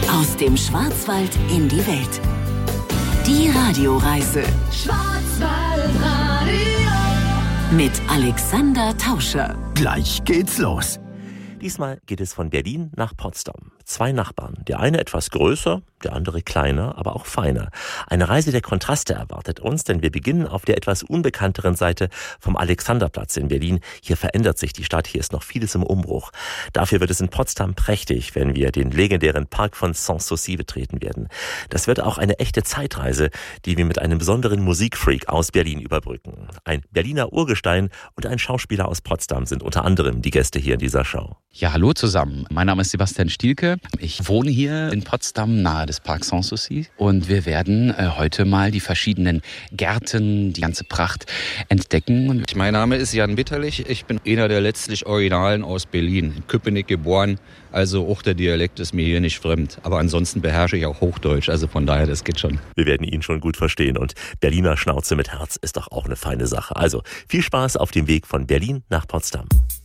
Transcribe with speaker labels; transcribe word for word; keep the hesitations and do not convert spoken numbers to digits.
Speaker 1: Aus dem Schwarzwald in die Welt. Die Radioreise. Schwarzwaldradio. Mit Alexander Tauscher.
Speaker 2: Gleich geht's los.
Speaker 3: Diesmal geht es von Berlin nach Potsdam. Zwei Nachbarn, der eine etwas größer, der andere kleiner, aber auch feiner. Eine Reise der Kontraste erwartet uns, denn wir beginnen auf der etwas unbekannteren Seite vom Alexanderplatz in Berlin. Hier verändert sich die Stadt, hier ist noch vieles im Umbruch. Dafür wird es in Potsdam prächtig, wenn wir den legendären Park von Sanssouci betreten werden. Das wird auch eine echte Zeitreise, die wir mit einem besonderen Musikfreak aus Berlin überbrücken. Ein Berliner Urgestein und ein Schauspieler aus Potsdam sind unter anderem die Gäste hier in dieser Show.
Speaker 4: Ja, hallo zusammen. Mein Name ist Sebastian Stielke. Ich wohne hier in Potsdam nahe des Parks Sanssouci und wir werden äh, heute mal die verschiedenen Gärten, die ganze Pracht entdecken.
Speaker 5: Mein Name ist Jan Bitterlich. Ich bin einer der letztlich Originalen aus Berlin. In Köpenick geboren, also auch der Dialekt ist mir hier nicht fremd. Aber ansonsten beherrsche ich auch Hochdeutsch, also von daher, das geht schon.
Speaker 3: Wir werden ihn schon gut verstehen und Berliner Schnauze mit Herz ist doch auch eine feine Sache. Also viel Spaß auf dem Weg von Berlin nach Potsdam.